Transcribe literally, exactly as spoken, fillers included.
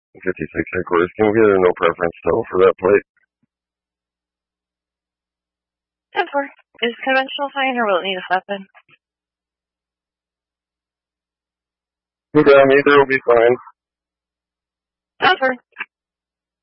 fifty-six headquarters. Can we get a no preference tow for that plate? ten four. Is conventional fine or will it need a weapon? Yeah, either will be fine. ten four.